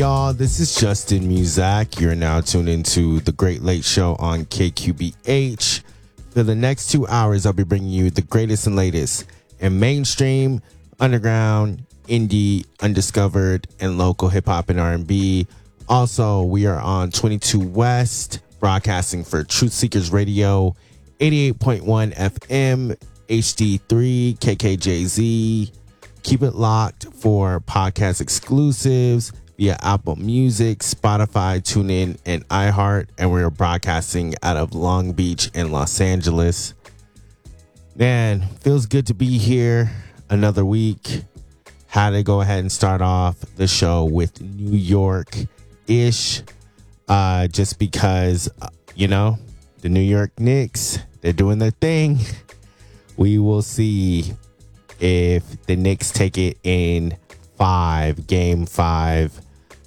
Y'all, this is Justin Muzak. You're now tuned into The Great Late Show on KQBH. For the next 2 hours, I'll be bringing you the greatest and latest in mainstream, underground, indie, undiscovered, and local hip-hop and R&B. Also, we are on 22 West, broadcasting for Truth Seekers Radio, 88.1 FM, HD3, KKJZ. Keep it locked for podcast exclusives via Apple Music, Spotify, TuneIn, and iHeart. And we're broadcasting out of Long Beach and Los Angeles. Man, feels good to be here another week. Had to go ahead and start off the show with New York-ish. Just because, the New York Knicks, they're doing their thing. We will see if the Knicks take it in game 5.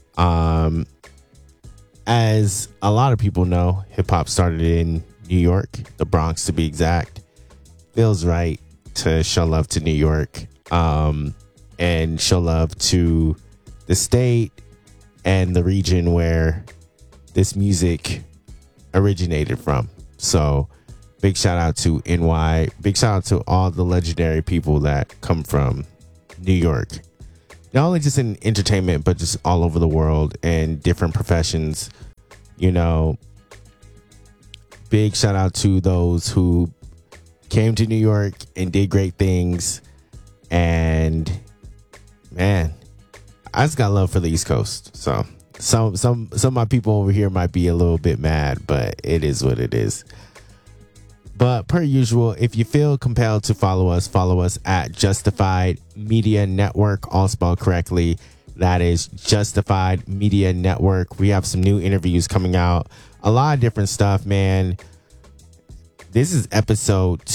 As a lot of people know, hip hop started in New York, the Bronx to be exact. Feels right to show love to New York, and show love to the state and the region where this music originated from. So big shout out to NY. Big shout out to all the legendary people that come from New York. Not only just in entertainment, but just all over the world and different professions. Big shout out to those who came to New York and did great things. And man, I just got love for the East Coast. So some of my people over here might be a little bit mad, but it is what it is. But per usual, if you feel compelled to follow us at Justified Media Network, all spelled correctly. That is Justified Media Network. We have some new interviews coming out. A lot of different stuff, man. This is episode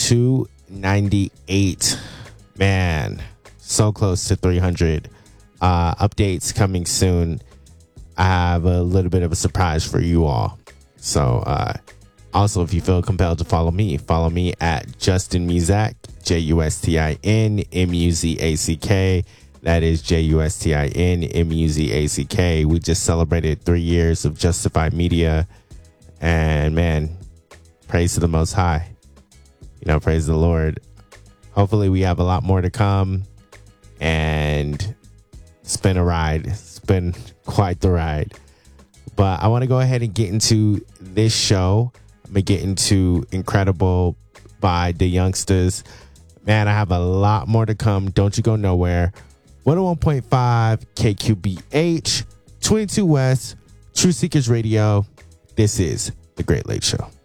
298. Man, so close to 300. Updates coming soon. I have a little bit of a surprise for you all. So, also, if you feel compelled to follow me at Justin Muzak, Justin Muzack. That is Justin Muzack. We just celebrated 3 years of Justified Media. And man, praise to the Most High. Praise the Lord. Hopefully we have a lot more to come. And it's been a ride. It's been quite the ride. But I want to go ahead and get into this show. I'm going to get into Incredible by the Youngsters. Man, I have a lot more to come. Don't you go nowhere. 101.5 KQBH, 22 West, Truth Seekers Radio. This is The Great Late Show.